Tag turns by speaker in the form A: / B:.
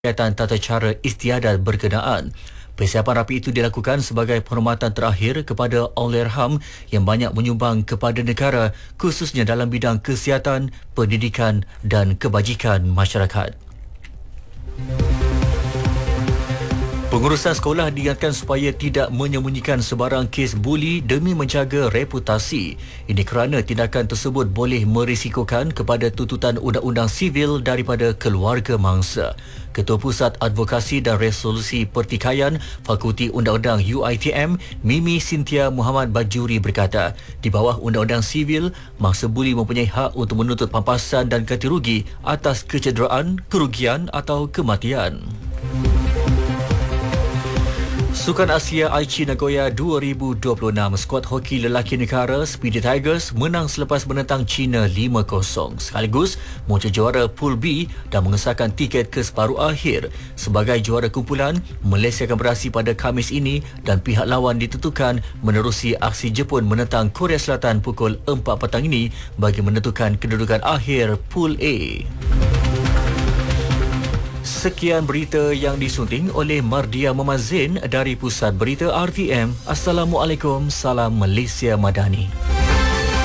A: kegiatan tata cara istiadat berkenaan. Persiapan rapi itu dilakukan sebagai penghormatan terakhir kepada Allahyarham yang banyak menyumbang kepada negara, khususnya dalam bidang kesihatan, pendidikan dan kebajikan masyarakat. Pengurusan sekolah diingatkan supaya tidak menyembunyikan sebarang kes buli demi menjaga reputasi. Ini kerana tindakan tersebut boleh merisikokan kepada tuntutan undang-undang sivil daripada keluarga mangsa. Ketua Pusat Advokasi dan Resolusi Pertikaian Fakulti Undang-Undang UiTM, Mimi Cynthia Muhammad Bajuri berkata, di bawah Undang-Undang Sivil, mangsa buli mempunyai hak untuk menuntut pampasan dan ganti rugi atas kecederaan, kerugian atau kematian. Sukan Asia Aichi Nagoya 2026, skuad hoki lelaki negara Speedy Tigers menang selepas menentang China 5-0. Sekaligus muncul juara Pool B dan mengesahkan tiket ke separuh akhir. Sebagai juara kumpulan, Malaysia akan beraksi pada Khamis ini dan pihak lawan ditentukan menerusi aksi Jepun menentang Korea Selatan pukul 4 petang ini bagi menentukan kedudukan akhir Pool A. Sekian berita yang disunting oleh Mardia Mamazin dari Pusat Berita RTM. Assalamualaikum, salam Malaysia Madani.